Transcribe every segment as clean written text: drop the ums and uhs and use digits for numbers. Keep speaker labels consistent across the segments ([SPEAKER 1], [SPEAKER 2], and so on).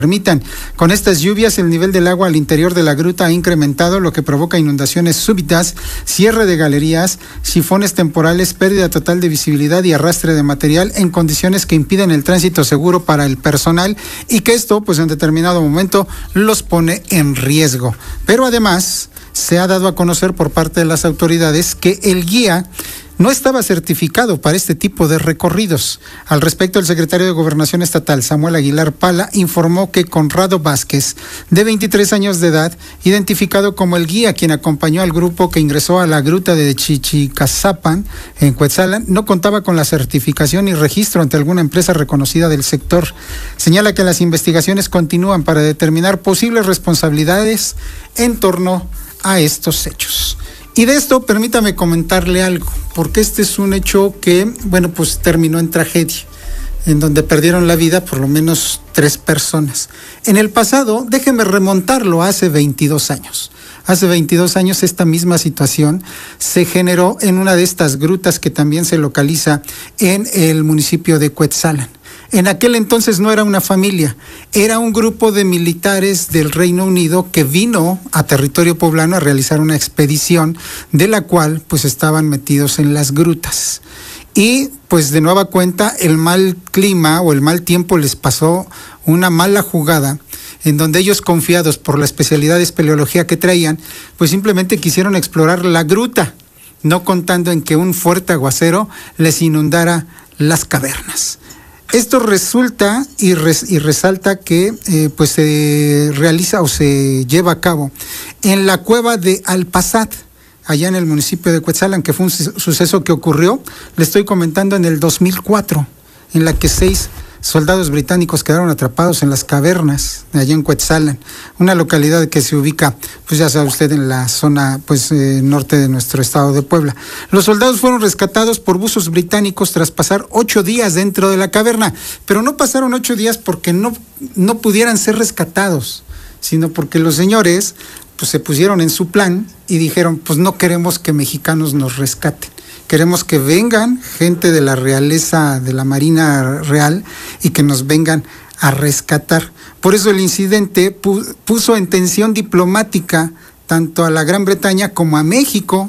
[SPEAKER 1] permitan. Con estas lluvias, el nivel del agua al interior de la gruta ha incrementado, lo que provoca inundaciones súbitas, cierre de galerías, sifones temporales, pérdida total de visibilidad y arrastre de material en condiciones que impiden el tránsito seguro para el personal y que esto, pues en determinado momento, los pone en riesgo. Pero además, se ha dado a conocer por parte de las autoridades que el guía no estaba certificado para este tipo de recorridos. Al respecto, el secretario de Gobernación Estatal, Samuel Aguilar Pala, informó que Conrado Vázquez, de 23 años de edad, identificado como el guía quien acompañó al grupo que ingresó a la gruta de Chichicazapan, en Cuetzalan, no contaba con la certificación y registro ante alguna empresa reconocida del sector. Señala que las investigaciones continúan para determinar posibles responsabilidades en torno a estos hechos. Y de esto, permítame comentarle algo, porque este es un hecho que, pues terminó en tragedia, en donde perdieron la vida por lo menos 3 personas. En el pasado, déjeme remontarlo, hace 22 años. Hace 22 años esta misma situación se generó en una de estas grutas que también se localiza en el municipio de Cuetzalan. En aquel entonces no era una familia, era un grupo de militares del Reino Unido que vino a territorio poblano a realizar una expedición de la cual pues estaban metidos en las grutas. Y pues de nueva cuenta el mal clima o el mal tiempo les pasó una mala jugada en donde ellos, confiados por la especialidad de espeleología que traían, pues simplemente quisieron explorar la gruta, no contando en que un fuerte aguacero les inundara las cavernas. Esto resulta y resalta que pues se realiza o se lleva a cabo en la cueva de Alpazat, allá en el municipio de Cuetzalan, que fue un suceso que ocurrió, le estoy comentando, en el 2004, en la que 6 soldados británicos quedaron atrapados en las cavernas de allá en Cuetzalan, una localidad que se ubica, pues ya sabe usted, en la zona norte de nuestro estado de Puebla. Los soldados fueron rescatados por buzos británicos tras pasar 8 días dentro de la caverna, pero no pasaron 8 días porque no pudieran ser rescatados, sino porque los señores pues se pusieron en su plan y dijeron, pues no queremos que mexicanos nos rescaten. Queremos que vengan gente de la realeza, de la Marina Real, y que nos vengan a rescatar. Por eso el incidente puso en tensión diplomática tanto a la Gran Bretaña como a México,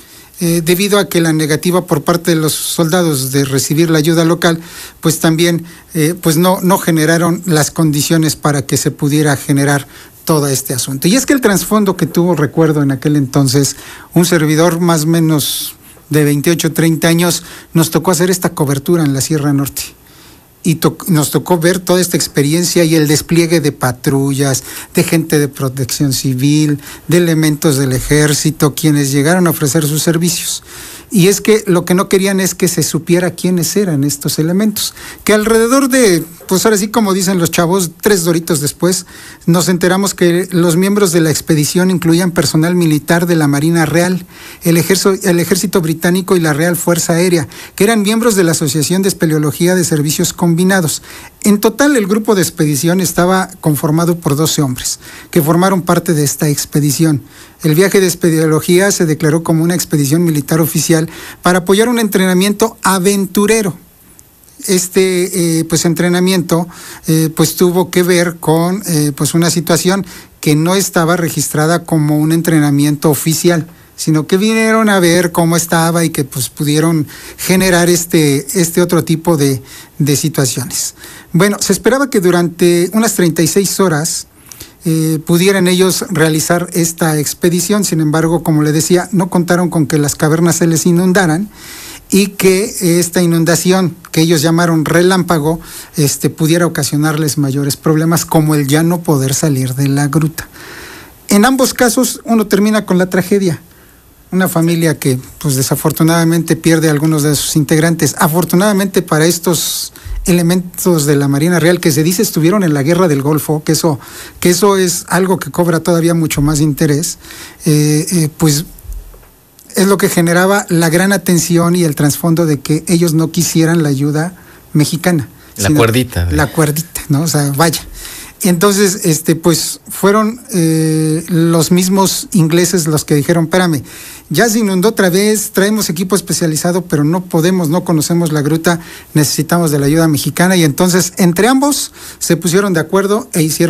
[SPEAKER 1] debido a que la negativa por parte de los soldados de recibir la ayuda local, pues también no generaron las condiciones para que se pudiera generar todo este asunto. Y es que el trasfondo que tuvo, recuerdo en aquel entonces, un servidor más o menos de 28, 30 años, nos tocó hacer esta cobertura en la Sierra Norte. Y nos tocó ver toda esta experiencia y el despliegue de patrullas, de gente de protección civil, de elementos del ejército, quienes llegaron a ofrecer sus servicios. Y es que lo que no querían es que se supiera quiénes eran estos elementos. Que alrededor de, pues ahora sí como dicen los chavos, 3 doritos después, nos enteramos que los miembros de la expedición incluían personal militar de la Marina Real, el Ejército Británico y la Real Fuerza Aérea, que eran miembros de la Asociación de Espeleología de Servicios Combinados. En total, el grupo de expedición estaba conformado por 12 hombres, que formaron parte de esta expedición. El viaje de espeleología se declaró como una expedición militar oficial para apoyar un entrenamiento aventurero. Este entrenamiento tuvo que ver con una situación que no estaba registrada como un entrenamiento oficial, sino que vinieron a ver cómo estaba y que pudieron generar este otro tipo de situaciones. Bueno, se esperaba que durante unas 36 horas pudieran ellos realizar esta expedición. Sin embargo, como le decía, no contaron con que las cavernas se les inundaran y que esta inundación, que ellos llamaron relámpago, pudiera ocasionarles mayores problemas, como el ya no poder salir de la gruta. En ambos casos, uno termina con la tragedia. Una familia que, desafortunadamente pierde a algunos de sus integrantes. Afortunadamente para estos elementos de la Marina Real, que se dice estuvieron en la Guerra del Golfo, que eso es algo que cobra todavía mucho más interés, es lo que generaba la gran atención y el trasfondo de que ellos no quisieran la ayuda mexicana.
[SPEAKER 2] La cuerdita,
[SPEAKER 1] ¿no? O sea, vaya. Entonces, fueron los mismos ingleses los que dijeron, espérame, ya se inundó otra vez, traemos equipo especializado, pero no conocemos la gruta, necesitamos de la ayuda mexicana. Y entonces, entre ambos, se pusieron de acuerdo e hicieron